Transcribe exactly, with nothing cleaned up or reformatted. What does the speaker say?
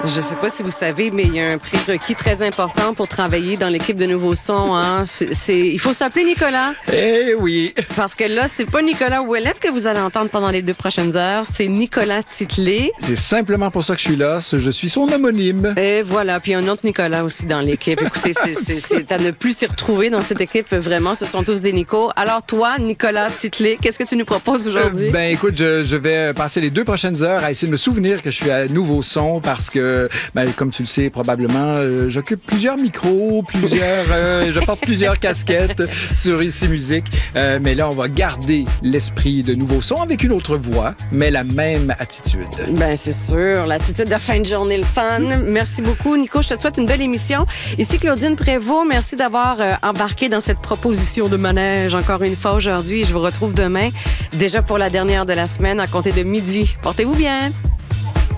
Je sais pas si vous savez, mais il y a un prérequis très important pour travailler dans l'équipe de Nouveau Son. Hein. C'est, c'est, il faut s'appeler Nicolas. Eh oui. Parce que là, c'est pas Nicolas Ouellet que vous allez entendre pendant les deux prochaines heures. C'est Nicolas Titlé. C'est simplement pour ça que je suis là. Je suis son homonyme. Et voilà. Puis un autre Nicolas aussi dans l'équipe. Écoutez, c'est, c'est, c'est à ne plus s'y retrouver dans cette équipe. Vraiment, ce sont tous des Nicos. Alors toi, Nicolas Titlé, qu'est-ce que tu nous proposes aujourd'hui? Euh, ben écoute, je, je vais passer les deux prochaines heures à essayer de me souvenir que je suis à Nouveau Son parce que, ben, comme tu le sais probablement, euh, j'occupe plusieurs micros, plusieurs, euh, je porte plusieurs casquettes sur Ici Musique. Euh, mais là, on va garder l'esprit de Nouveau Son avec une autre voix, mais la même attitude. Ben c'est sûr, l'attitude de fin de journée, le fun. Merci beaucoup, Nico. Je te souhaite une belle émission. Ici Claudine Prévost, merci d'avoir euh, embarqué dans cette proposition de manège encore une fois aujourd'hui. Je vous retrouve demain, déjà pour la dernière de la semaine, à compter de midi. Portez-vous bien.